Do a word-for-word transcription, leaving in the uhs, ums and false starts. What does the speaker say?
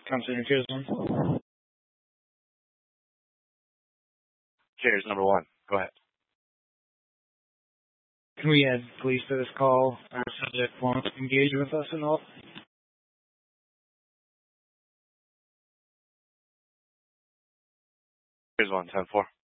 Counselor Cheers one. Cheers, number one. Go ahead. Can we add police to this call? Our subject wants to engage with us and all. Cheers one, ten four.